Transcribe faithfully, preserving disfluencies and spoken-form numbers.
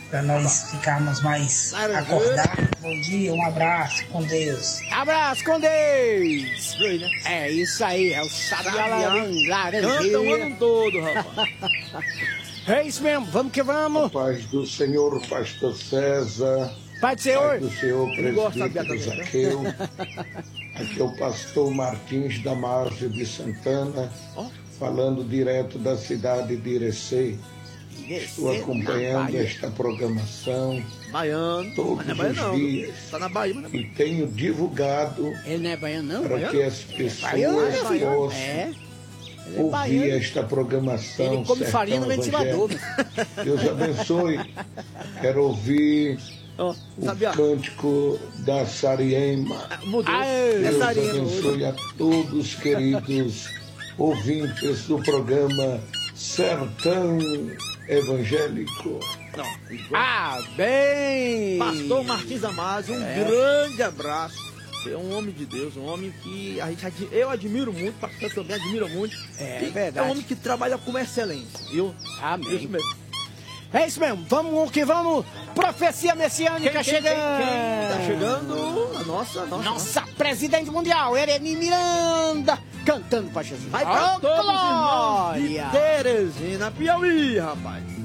para nós ficarmos mais acordados. Bom dia, um abraço, com Deus. Abraço com Deus. É isso aí, é o Sabiá Laranjeira. Canta o ano todo, rapaz. É isso mesmo, vamos que vamos. Paz do Senhor, pastor César. Paz do Senhor. Paz do Senhor, presbítero Zaqueu. Aqui é o pastor Martins Damásio de Santana, falando direto da cidade de Irecê. Estou acompanhando esta programação Baiano. todos Não é baiano, os não. dias Tá na Bahia, mas não é e tenho divulgado Ele não é baiano, não? para Baiano? que as pessoas Baiano, é baiano. possam É. Ele é ouvir baiano. esta programação. Ele come Sertão farinha no ventilador. Evangélico. Deus abençoe. Quero ouvir oh, o cântico da Sariema. Mudou. Deus É Sariema, abençoe a todos, queridos ouvintes do programa Sertão Evangélico. Não, Ah, bem! Pastor Martins Damásio, um É. grande abraço. Você é um homem de Deus, um homem que a gente, ad- eu admiro muito, o pastor também admira muito. É E verdade. É um homem que trabalha com excelência, viu? Amém. Isso mesmo. É isso mesmo, vamos que vamos. Profecia messiânica chegando. Tá chegando a nossa, nossa. Nossa presidente mundial, Ereni Miranda, cantando pra Jesus. Vai pra Ô, todos os irmãos de glória! Teresina, Piauí, rapaz.